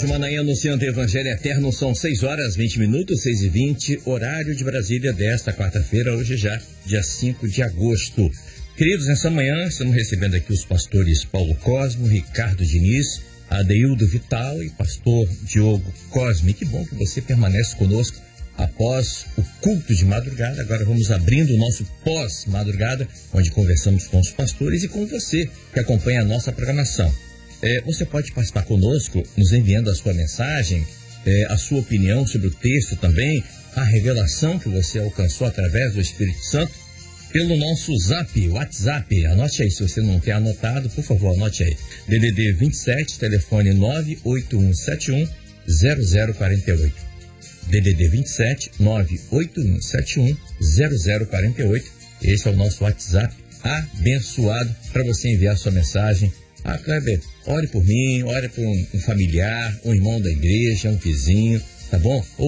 Manaim anunciando o Evangelho Eterno, são 6h20, 6h20, horário de Brasília desta quarta-feira, hoje já, dia 5 de agosto. Queridos, nessa manhã estamos recebendo aqui os pastores Paulo Cosmo, Ricardo Diniz, Adeildo Vital e pastor Diogo Cosme. Que bom que você permanece conosco após o culto de madrugada. Agora vamos abrindo o nosso pós-madrugada, onde conversamos com os pastores e com você que acompanha a nossa programação. Você pode participar conosco, nos enviando a sua mensagem, a sua opinião sobre o texto também, a revelação que você alcançou através do Espírito Santo, pelo nosso WhatsApp. Anote aí, se você não tem anotado, por favor, anote aí. DDD 27, telefone 981710048. DDD 27, 981710048. Esse é o nosso WhatsApp abençoado para você enviar sua mensagem. Kleber, ore por mim, ore por um familiar, um irmão da igreja, um vizinho, tá bom?